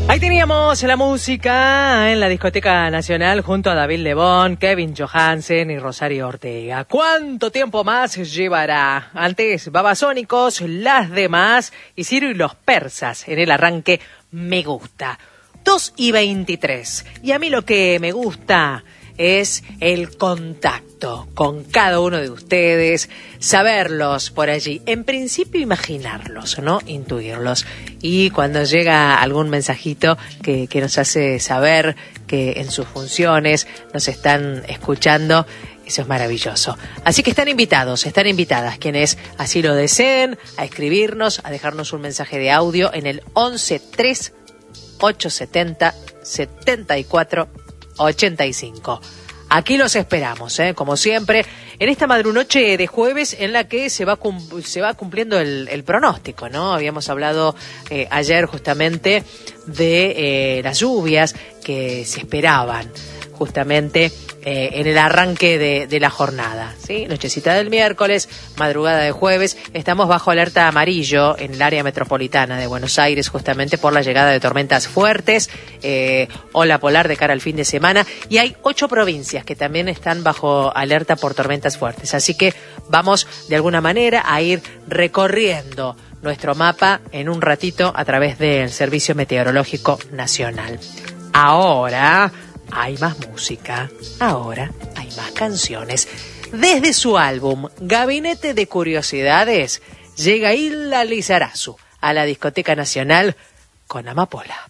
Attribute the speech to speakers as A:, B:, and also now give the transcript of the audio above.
A: Ahí teníamos la música en la Discoteca Nacional junto a David Lebón, Kevin Johansen y Rosario Ortega. ¿Cuánto tiempo más llevará? Antes Babasónicos, Las Demás y Ciro y los Persas en el arranque Me Gusta. 2:23. Y a mí lo que me gusta es el contacto con cada uno de ustedes, saberlos por allí, en principio imaginarlos, ¿no? Intuirlos. Y cuando llega algún mensajito que nos hace saber que en sus funciones nos están escuchando, eso es maravilloso. Así que están invitadas quienes así lo deseen, a escribirnos, a dejarnos un mensaje de audio en el 11-3 870 74 85. Aquí los esperamos, como siempre, en esta madrunoche de jueves en la que se va cumpliendo el pronóstico, ¿no? Habíamos hablado ayer justamente de las lluvias que se esperaban justamente en el arranque de la jornada, ¿sí? Nochecita del miércoles, madrugada de jueves, estamos bajo alerta amarillo en el área metropolitana de Buenos Aires, justamente por la llegada de tormentas fuertes, ola polar de cara al fin de semana, y hay 8 provincias que también están bajo alerta por tormentas fuertes, así que vamos de alguna manera a ir recorriendo nuestro mapa en un ratito a través del Servicio Meteorológico Nacional. Ahora hay más música, ahora hay más canciones. Desde su álbum Gabinete de Curiosidades, llega Hilda Lizarazu a la Discoteca Nacional con Amapola.